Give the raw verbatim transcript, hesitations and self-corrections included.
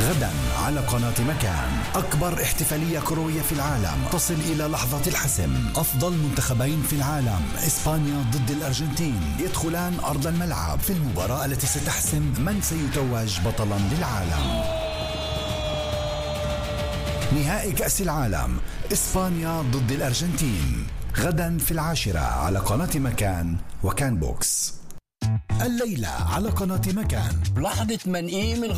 غدا على قناة مكان. أكبر احتفالية كروية في العالم تصل إلى لحظة الحسم. أفضل منتخبين في العالم إسبانيا ضد الأرجنتين يدخلان أرض الملعب في المباراة التي ستحسم من سيتوج بطلا للعالم. نهائي كأس العالم إسبانيا ضد الأرجنتين غدا في العاشرة على قناة مكان وكان بوكس. الليلة على قناة مكان لحظة منقيه من